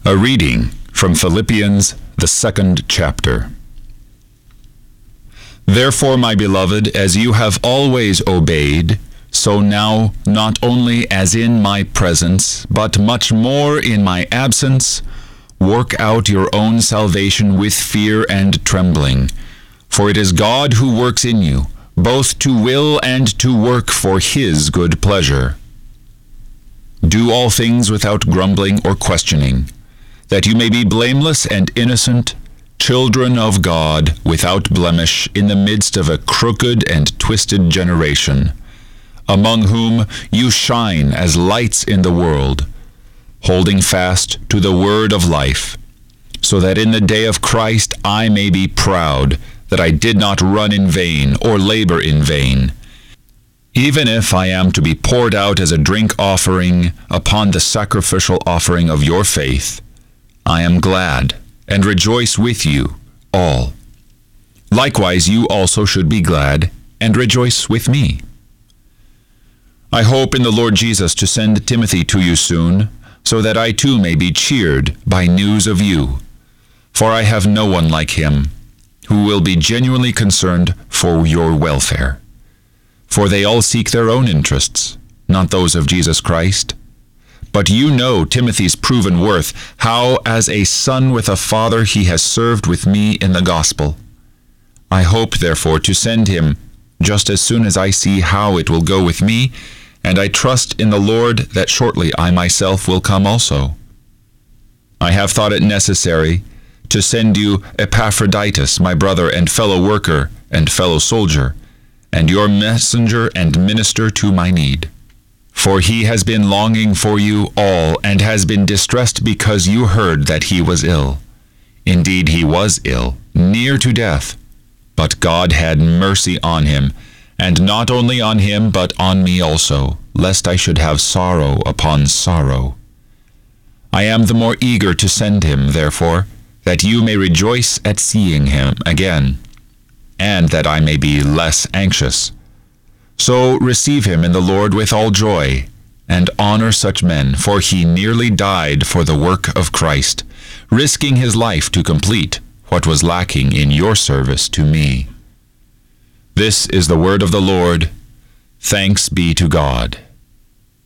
A reading from Philippians, the 2nd chapter. Therefore, my beloved, as you have always obeyed, so now, not only as in my presence, but much more in my absence, work out your own salvation with fear and trembling. For it is God who works in you, both to will and to work for his good pleasure. Do all things without grumbling or questioning, that you may be blameless and innocent, children of God, without blemish, in the midst of a crooked and twisted generation, among whom you shine as lights in the world, holding fast to the word of life, so that in the day of Christ I may be proud that I did not run in vain or labor in vain. Even if I am to be poured out as a drink offering upon the sacrificial offering of your faith, I am glad and rejoice with you all. Likewise, you also should be glad and rejoice with me. I hope in the Lord Jesus to send Timothy to you soon, so that I too may be cheered by news of you. For I have no one like him, who will be genuinely concerned for your welfare. For they all seek their own interests, not those of Jesus Christ. But you know Timothy's proven worth, how as a son with a father he has served with me in the gospel. I hope, therefore, to send him just as soon as I see how it will go with me, and I trust in the Lord that shortly I myself will come also. I have thought it necessary to send you Epaphroditus, my brother and fellow worker and fellow soldier, and your messenger and minister to my need. For he has been longing for you all, and has been distressed because you heard that he was ill. Indeed, he was ill, near to death. But God had mercy on him, and not only on him, but on me also, lest I should have sorrow upon sorrow. I am the more eager to send him, therefore, that you may rejoice at seeing him again, and that I may be less anxious. So receive him in the Lord with all joy, and honor such men, for he nearly died for the work of Christ, risking his life to complete what was lacking in your service to me. This is the word of the Lord. Thanks be to God.